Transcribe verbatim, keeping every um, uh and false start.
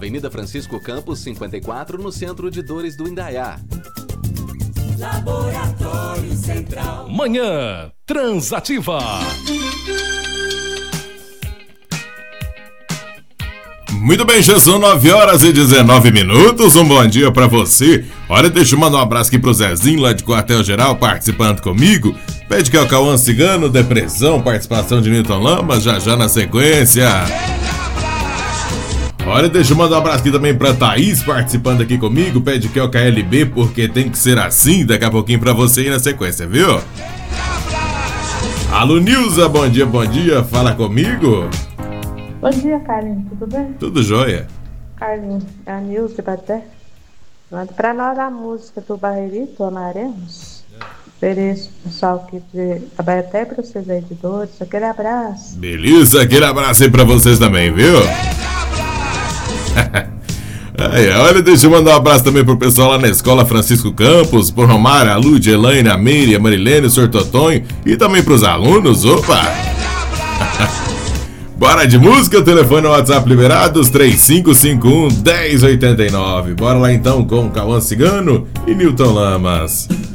Avenida Francisco Campos, cinquenta e quatro, no centro de Dores do Indaiá. Laboratório Central. Manhã Transativa. Muito bem, já são nove horas e dezenove minutos. Um bom dia pra você. Olha, deixa eu mandar um abraço aqui pro Zezinho lá de Quartel Geral participando comigo. Pede que é o Cauã Cigano, Depressão, participação de Newton Lamas, já já na sequência. Olha, deixa eu mandar um abraço aqui também pra Thaís participando aqui comigo. Pede que é o K L B porque tem que ser assim. Daqui a pouquinho pra você aí na sequência, viu? Alô, Nilza, bom dia, bom dia. Fala comigo. Bom dia, Carlinhos, tudo bem? Tudo jóia. Carlinhos, é a Nilce de Baté. Manda pra nós a música do Barreirito, Amaremos. Ofereço o pessoal aqui de Abaeté pra vocês aí de Dores. Aquele abraço. Beleza, aquele abraço aí pra vocês também, viu? Ai, olha, deixa eu mandar um abraço também pro pessoal lá na Escola Francisco Campos, por Romário, a Lúdia, a Elaine, a Meire, a Marilene, o senhor Totonho e também pros alunos, opa! Bora de música, o telefone no WhatsApp liberados, três cinco cinco um, um zero oito nove. Bora lá então com Cauã Cigano e Newton Lamas.